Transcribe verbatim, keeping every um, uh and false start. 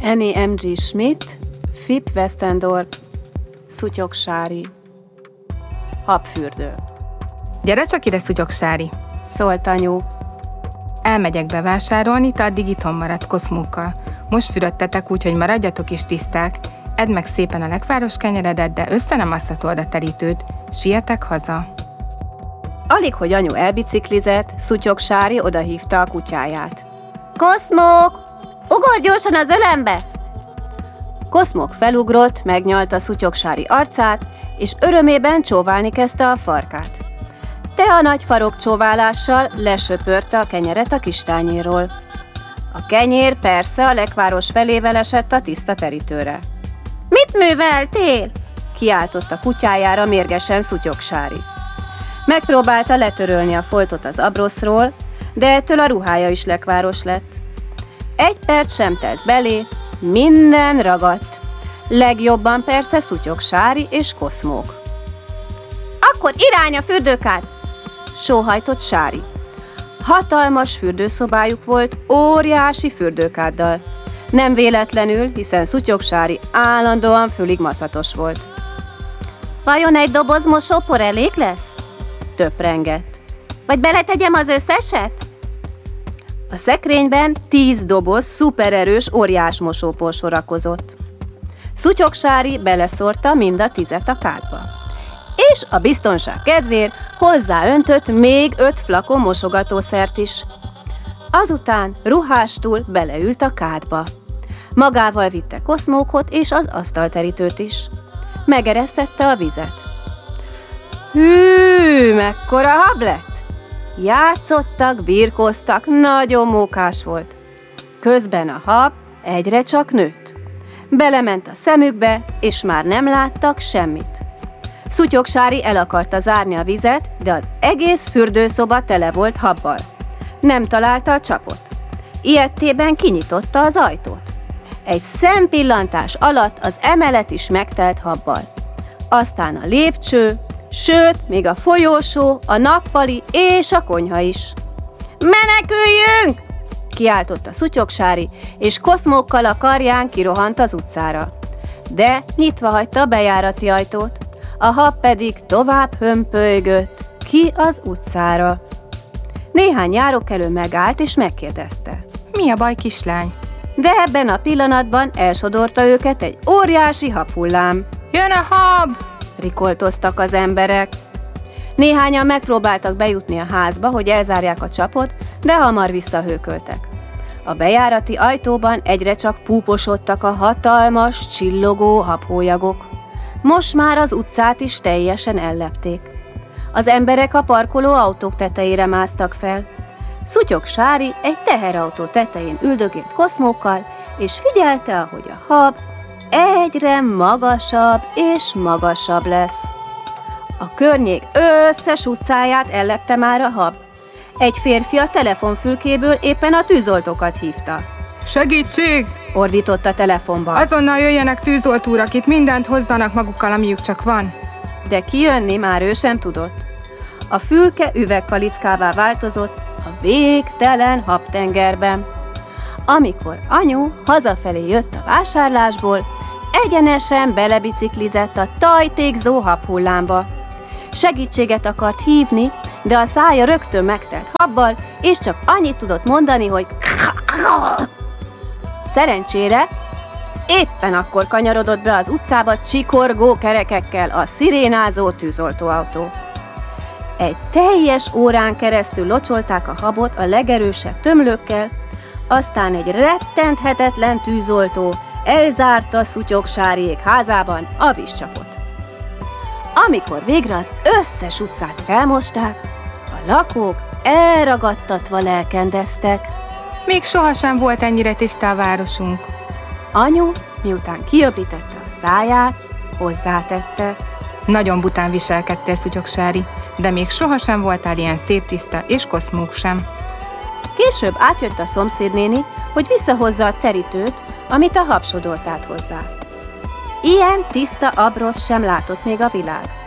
Annie em gé Schmidt, Fip Westendorp, Szutyok-Sári. Habfürdő. Gyere csak ide, Szutyok-Sári, Szólt anyu. Elmegyek bevásárolni, te addig itthon maradsz Koszmókkal. Most fürödtetek úgy, hogy maradjatok is tiszták. Edd meg szépen a lekváros kenyeredet, de össze nem asztatod a terítőt. Sietek haza. Alig, hogy anyu elbiciklizett, Szutyok-Sári odahívta a kutyáját. Koszmók! Ugorj gyorsan az ölembe! Koszmók felugrott, megnyalta Szutyok-Sári arcát, és örömében csóválni kezdte a farkát. De a nagy farok csóválással lesöpörte a kenyeret a kis tányérról. A kenyér persze a lekváros felével esett a tiszta terítőre. Mit műveltél? Kiáltott a kutyájára mérgesen Szutyok-Sári. Megpróbálta letörölni a foltot az abroszról, de ettől a ruhája is lekváros lett. Egy perc sem telt belé, minden ragadt. Legjobban persze Szutyok-Sári és Koszmók. Akkor irány a fürdőkád! Sóhajtott Sári. Hatalmas fürdőszobájuk volt, óriási fürdőkáddal. Nem véletlenül, hiszen Szutyok-Sári állandóan fülig maszatos volt. Vajon egy doboz mosópor elég lesz? Töprengett. Vagy beletegyem az összeset? A szekrényben tíz doboz szupererős óriás mosópor sorakozott. Szutyok-Sári beleszórta mind a tizet a kádba. És a biztonság kedvéért hozzáöntött még öt flakon mosogatószert is. Azután ruhástul beleült a kádba. Magával vitte Koszmókot és az asztalterítőt is. Megeresztette a vizet. Hű, mekkora hab lett! Játszottak, birkóztak, nagyon mókás volt. Közben a hab egyre csak nőtt. Belement a szemükbe, és már nem láttak semmit. Szutyok-Sári el akarta zárni a vizet, de az egész fürdőszoba tele volt habbal. Nem találta a csapot. Ilyettében kinyitotta az ajtót. Egy szempillantás alatt az emelet is megtelt habbal. Aztán a lépcső, sőt, még a folyósó, a nappali és a konyha is. Meneküljünk! Kiáltotta Szutyok-Sári, és Koszmókkal a karján kirohant az utcára. De nyitva hagyta a bejárati ajtót, a hab pedig tovább hömpölygött ki az utcára. Néhány járókelő megállt és megkérdezte. Mi a baj, kislány? De ebben a pillanatban elsodorta őket egy óriási habhullám. Jön a hab! Rikoltoztak az emberek. Néhányan megpróbáltak bejutni a házba, hogy elzárják a csapot, de hamar visszahőköltek. A bejárati ajtóban egyre csak púposodtak a hatalmas, csillogó habhólyagok. Most már az utcát is teljesen ellepték. Az emberek a parkoló autók tetejére másztak fel. Szutyok-Sári egy teherautó tetején üldögélt Koszmókkal, és figyelte, ahogy a hab egyre magasabb és magasabb lesz. A környék összes utcáját ellepte már a hab. Egy férfi a telefonfülkéből éppen a tűzoltókat hívta. Segítség! Ordított a telefonba. Azonnal jöjjenek tűzoltórak, itt mindent hozzanak magukkal, amiük csak van. De kijönni már ő sem tudott. A fülke üvegkalickává változott a végtelen habtengerben. Amikor anyu hazafelé jött a vásárlásból, egyenesen belebiciklizett a tajtékzó habhullámba. Segítséget akart hívni, de a szája rögtön megtelt habbal, és csak annyit tudott mondani, hogy szerencsére éppen akkor kanyarodott be az utcába csikorgó kerekekkel a szirénázó tűzoltóautó. Egy teljes órán keresztül locsolták a habot a legerősebb tömlőkkel, aztán egy rettenthetetlen tűzoltó elzárta Szutyok-Sáriék házában a vízcsapot. Amikor végre az összes utcát felmosták, a lakók elragadtatva lelkendeztek. Még sohasem volt ennyire tiszta a városunk. Anyu, miután kiöblítette a száját, hozzátette. Nagyon bután viselkedtél, Szutyok-Sári, de még sohasem voltál ilyen szép tiszta, és Koszmók sem. Később átjött a szomszédnéni, hogy visszahozza a terítőt, amit a hab sodolt át hozzá. Ilyen tiszta abrosz sem látott még a világ.